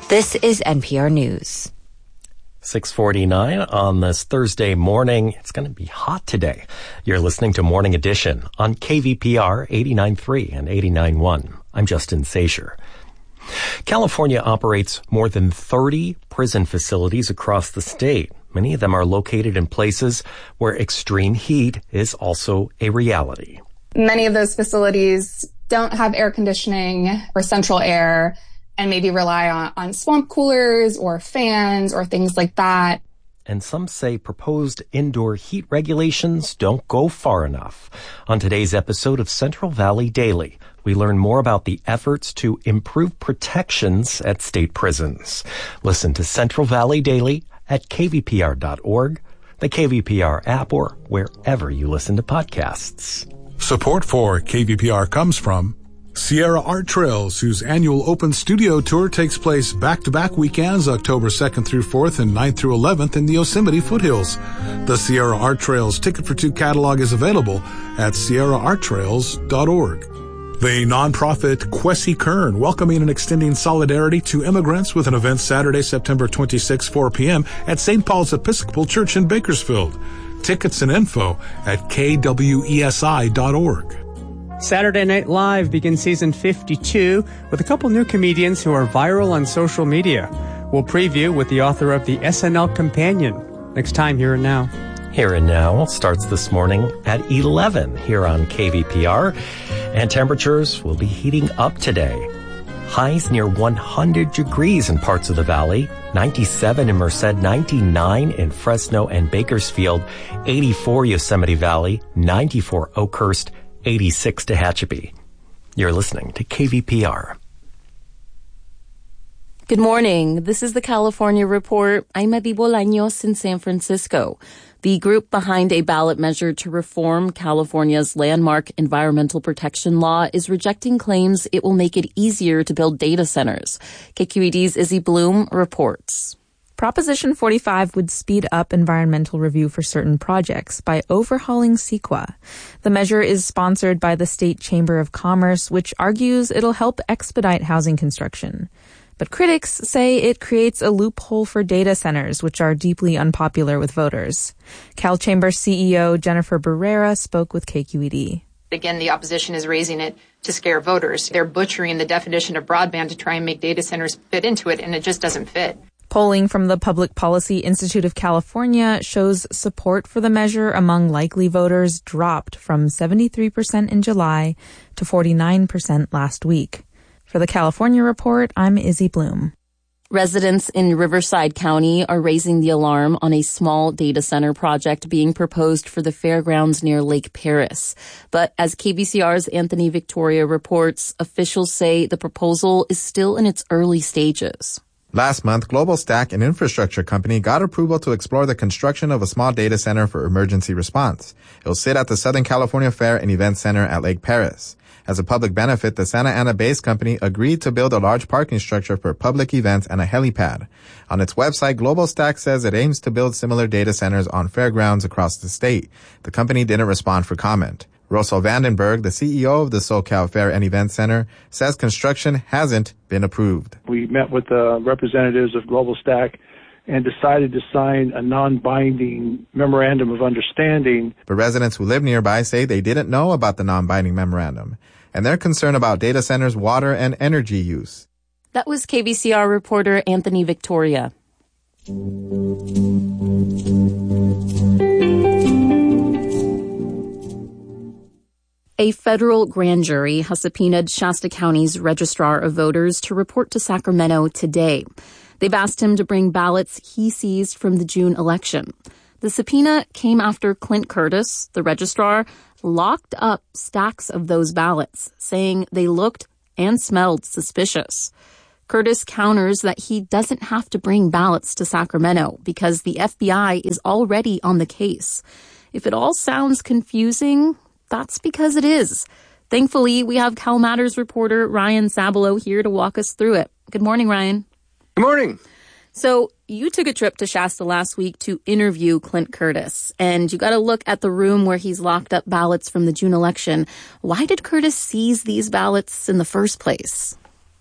This is NPR News. 6:49 on this Thursday morning. It's going to be hot today. You're listening to Morning Edition on KVPR 89.3 and 89.1. I'm Justin Sacher. California operates more than 30 prison facilities across the state. Many of them are located in places where extreme heat is also a reality. Many of those facilities don't have air conditioning or central air, and maybe rely on swamp coolers or fans or things like that. And some say proposed indoor heat regulations don't go far enough. On today's episode of Central Valley Daily, we learn more about the efforts to improve protections at state prisons. Listen to Central Valley Daily at kvpr.org, the KVPR app, or wherever you listen to podcasts. Support for KVPR comes from Sierra Art Trails, whose annual open studio tour takes place back-to-back weekends, October 2nd through 4th and 9th through 11th in the Yosemite foothills. The Sierra Art Trails Ticket for Two catalog is available at sierraarttrails.org. The nonprofit Kwesi Kern welcoming and extending solidarity to immigrants with an event Saturday, September 26, 4 p.m. at St. Paul's Episcopal Church in Bakersfield. Tickets and info at kwesi.org. Saturday Night Live begins season 52 with a couple new comedians who are viral on social media. We'll preview with the author of the SNL Companion. Next time, Here and Now. Here and Now starts this morning at 11 here on KVPR, and temperatures will be heating up today. Highs near 100 degrees in parts of the valley, 97 in Merced, 99 in Fresno and Bakersfield, 84 Yosemite Valley, 94 Oakhurst, 86 Tehachapi. You're listening to KVPR. Good morning. This is the California Report. I'm Adi Bolaños in San Francisco. The group behind a ballot measure to reform California's landmark environmental protection law is rejecting claims it will make it easier to build data centers. KQED's Izzy Bloom reports. Proposition 45 would speed up environmental review for certain projects by overhauling CEQA. The measure is sponsored by the State Chamber of Commerce, which argues it'll help expedite housing construction. But critics say it creates a loophole for data centers, which are deeply unpopular with voters. CalChamber CEO Jennifer Barrera spoke with KQED. Again, the opposition is raising it to scare voters. They're butchering the definition of broadband to try and make data centers fit into it, and it just doesn't fit. Polling from the Public Policy Institute of California shows support for the measure among likely voters dropped from 73% in July to 49% last week. For the California Report, I'm Izzy Bloom. Residents in Riverside County are raising the alarm on a small data center project being proposed for the fairgrounds near Lake Paris. But as KVCR's Anthony Victoria reports, officials say the proposal is still in its early stages. Last month, Global Stack, an infrastructure company, got approval to explore the construction of a small data center for emergency response. It will sit at the Southern California Fair and Event Center at Lake Paris. As a public benefit, the Santa Ana-based company agreed to build a large parking structure for public events and a helipad. On its website, Global Stack says it aims to build similar data centers on fairgrounds across the state. The company didn't respond for comment. Russell Vandenberg, the CEO of the SoCal Fair and Event Center, says construction hasn't been approved. We met with the representatives of Global Stack and decided to sign a non-binding memorandum of understanding. But residents who live nearby say they didn't know about the non-binding memorandum, and they're concerned about data centers' water and energy use. That was KVCR reporter Anthony Victoria. A federal grand jury has subpoenaed Shasta County's Registrar of Voters to report to Sacramento today. They've asked him to bring ballots he seized from the June election. The subpoena came after Clint Curtis, the registrar, locked up stacks of those ballots, saying they looked and smelled suspicious. Curtis counters that he doesn't have to bring ballots to Sacramento because the FBI is already on the case. If it all sounds confusing, that's because it is. Thankfully, we have Cal Matters reporter Ryan Sabalo here to walk us through it. Good morning, Ryan. Good morning. So you took a trip to Shasta last week to interview Clint Curtis, and you got to look at the room where he's locked up ballots from the June election. Why did Curtis seize these ballots in the first place?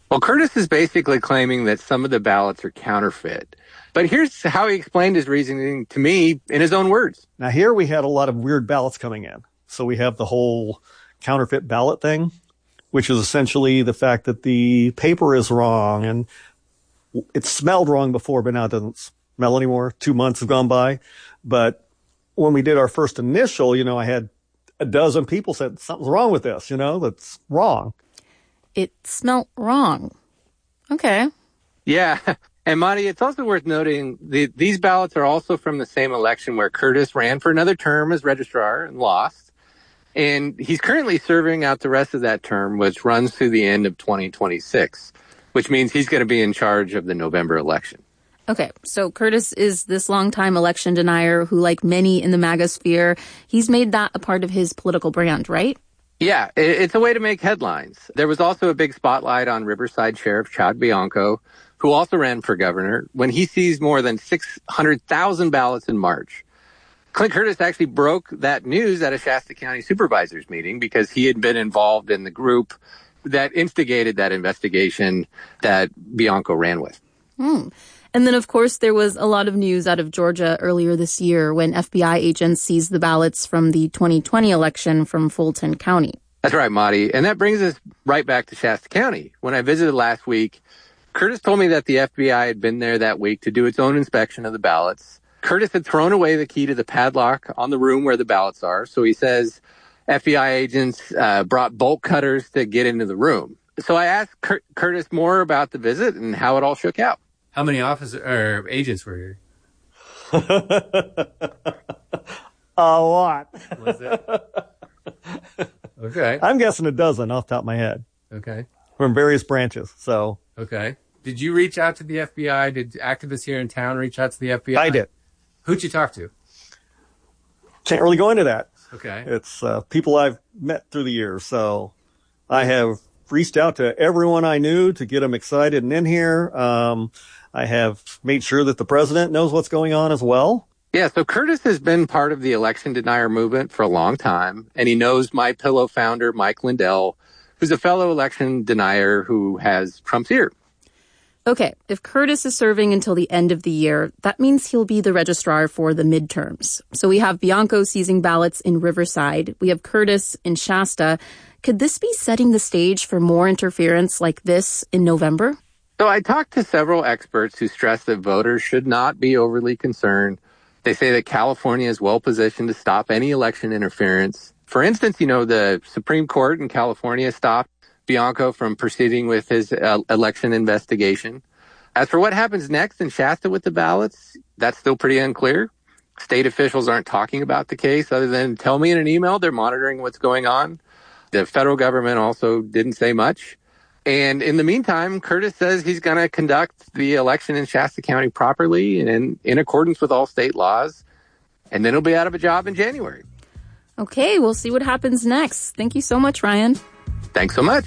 Well, Curtis is basically claiming that some of the ballots are counterfeit. But here's how he explained his reasoning to me in his own words. Now, here we had a lot of weird ballots coming in. So we have the whole counterfeit ballot thing, which is essentially the fact that the paper is wrong and it smelled wrong before, but now it doesn't smell anymore. 2 months have gone by. But when we did our first initial, I had a dozen people said something's wrong with this, that's wrong. It smelled wrong. Okay. Yeah. And Monty, it's also worth noting these ballots are also from the same election where Curtis ran for another term as registrar and lost. And he's currently serving out the rest of that term, which runs through the end of 2026, which means he's going to be in charge of the November election. Okay, so Curtis is this longtime election denier who, like many in the MAGA sphere, he's made that a part of his political brand, right? Yeah, it's a way to make headlines. There was also a big spotlight on Riverside Sheriff Chad Bianco, who also ran for governor, when he seized more than 600,000 ballots in March. Clint Curtis actually broke that news at a Shasta County supervisors meeting because he had been involved in the group that instigated that investigation that Bianco ran with. And then, of course, there was a lot of news out of Georgia earlier this year when FBI agents seized the ballots from the 2020 election from Fulton County. That's right, Marty. And that brings us right back to Shasta County. When I visited last week, Curtis told me that the FBI had been there that week to do its own inspection of the ballots. Curtis had thrown away the key to the padlock on the room where the ballots are. So he says FBI agents brought bolt cutters to get into the room. So I asked Curtis more about the visit and how it all shook out. How many agents were here? A lot. Was it? Okay. I'm guessing a dozen off the top of my head. Okay. From various branches, so. Okay. Did you reach out to the FBI? Did activists here in town reach out to the FBI? I did. Who'd you talk to? Can't really go into that. Okay. It's people I've met through the years, so I have reached out to everyone I knew to get them excited and in here. I have made sure that the president knows what's going on as well. Yeah, so Curtis has been part of the election denier movement for a long time, and he knows MyPillow founder Mike Lindell, who's a fellow election denier who has Trump's ear. Okay, if Curtis is serving until the end of the year, that means he'll be the registrar for the midterms. So we have Bianco seizing ballots in Riverside. We have Curtis in Shasta. Could this be setting the stage for more interference like this in November? So I talked to several experts who stress that voters should not be overly concerned. They say that California is well positioned to stop any election interference. For instance, the Supreme Court in California stopped Bianco from proceeding with his election investigation. As for what happens next in Shasta with the ballots, that's still pretty unclear. State officials aren't talking about the case other than tell me in an email they're monitoring what's going on. The federal government also didn't say much. And in the meantime, Curtis says he's going to conduct the election in Shasta County properly and in accordance with all state laws. And then he'll be out of a job in January. Okay, we'll see what happens next. Thank you so much, Ryan. Thanks so much.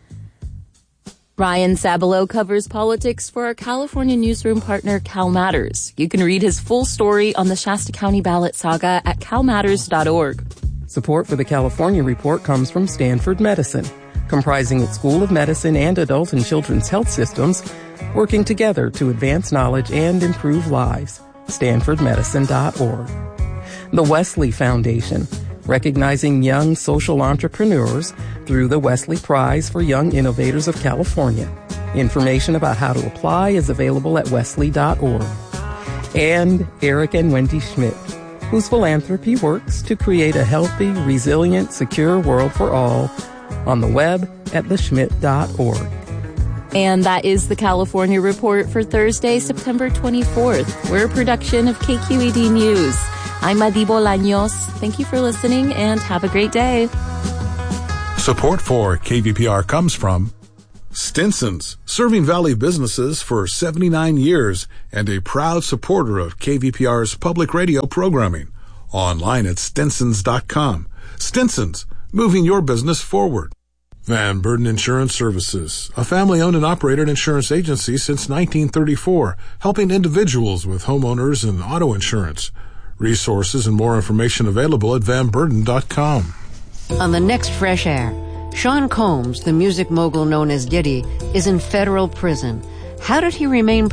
Ryan Sabalow covers politics for our California newsroom partner, Cal Matters. You can read his full story on the Shasta County ballot saga at calmatters.org. Support for the California Report comes from Stanford Medicine, comprising its School of Medicine and adult and children's health systems, working together to advance knowledge and improve lives. StanfordMedicine.org. The Wesley Foundation, recognizing young social entrepreneurs through the Wesley Prize for Young Innovators of California. Information about how to apply is available at wesley.org. And Eric and Wendy Schmidt, whose philanthropy works to create a healthy, resilient, secure world for all, on the web at theschmidt.org. And that is the California Report for Thursday, September 24th. We're a production of KQED News. I'm Madi Bolaños. Thank you for listening and have a great day. Support for KVPR comes from Stinson's, serving Valley businesses for 79 years and a proud supporter of KVPR's public radio programming. Online at stinsons.com. Stinson's, moving your business forward. Van Burden Insurance Services, a family-owned and operated insurance agency since 1934, helping individuals with homeowners and auto insurance. Resources and more information available at vanburden.com. On the next Fresh Air, Sean Combs, the music mogul known as Diddy, is in federal prison. How did he remain